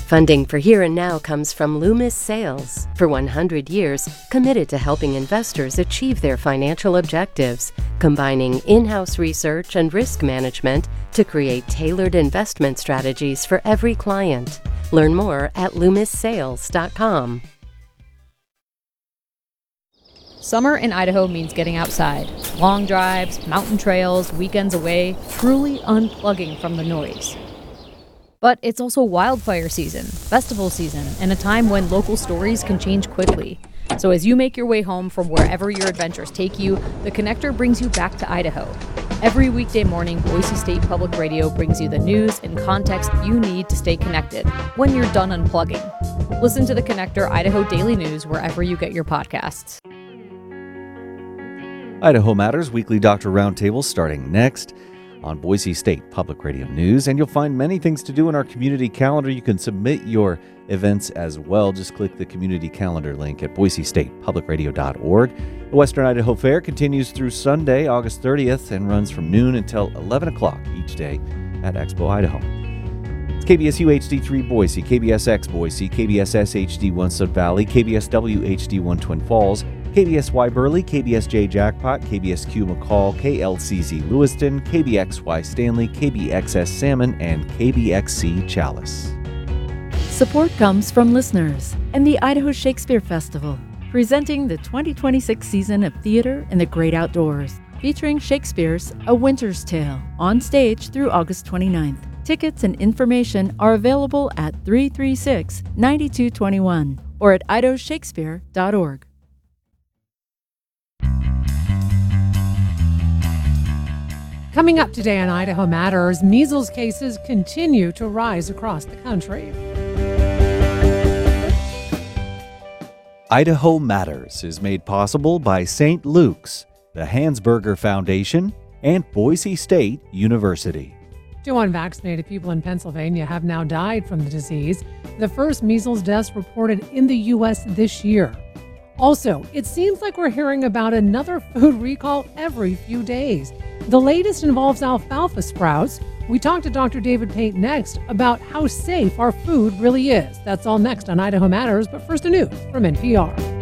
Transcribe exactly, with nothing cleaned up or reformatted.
Funding for Here and Now comes from Loomis Sales. For one hundred years, committed to helping investors achieve their financial objectives, combining in-house research and risk management to create tailored investment strategies for every client. Learn more at loomis sales dot com. Summer in Idaho means getting outside. Long drives, mountain trails, weekends away, truly unplugging from the noise. But it's also wildfire season, festival season, and a time when local stories can change quickly. So as you make your way home from wherever your adventures take you, The Connector brings you back to Idaho. Every weekday morning, Boise State Public Radio brings you the news and context you need to stay connected when you're done unplugging. Listen to The Connector Idaho Daily News wherever you get your podcasts. Idaho Matters Weekly Doctor Roundtable starting next on Boise State Public Radio News, and you'll find many things to do in our community calendar. You can submit your events as well. Just click the community calendar link at boise state public radio dot org. The Western Idaho Fair continues through Sunday, August thirtieth, and runs from noon until eleven o'clock each day at Expo Idaho. It's K B S U H D three Boise, K B S X Boise, K B S S H D one Sud Valley, K B S W H D one Twin Falls, K B S Y Burley, K B S J Jackpot, K B S Q McCall, K L C Z Lewiston, K B X Y Stanley, K B X S Salmon, and K B X C Chalice. Support comes from listeners and the Idaho Shakespeare Festival, presenting the twenty twenty-six season of theater in the great outdoors, featuring Shakespeare's A Winter's Tale on stage through August twenty-ninth. Tickets and information are available at three three six, nine two two one or at idaho shakespeare dot org. Coming up today on Idaho Matters, measles cases continue to rise across the country. Idaho Matters is made possible by Saint Luke's, the Hansberger Foundation, and Boise State University. Two unvaccinated people in Pennsylvania have now died from the disease, the first measles deaths reported in the U S this year. Also, it seems like we're hearing about another food recall every few days. The latest involves alfalfa sprouts. We talked to Doctor David Pate next about how safe our food really is. That's all next on Idaho Matters, but first the news from N P R.